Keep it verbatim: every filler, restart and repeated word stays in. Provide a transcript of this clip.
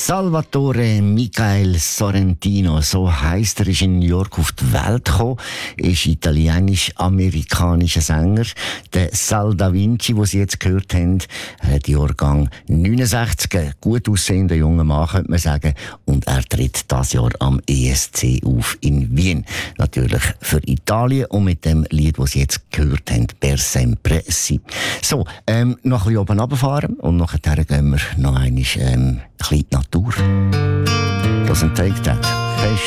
Salvatore Michael Sorrentino, so heisst er, ist in New York auf die Welt gekommen, ist italienisch-amerikanischer Sänger. Der Sal Da Vinci, den Sie jetzt gehört haben, hat Jahrgang neunundsechzig, ein gut aussehender junger Mann, könnte man sagen, und er tritt dieses Jahr am E S C auf in Wien. Natürlich für Italien und mit dem Lied, das Sie jetzt gehört haben, Per Sempre Si. So, ähm, noch ein bisschen oben runterfahren und nachher gehen wir noch einmal ähm, ein bisschen in die Natur. Das ein Take That. Best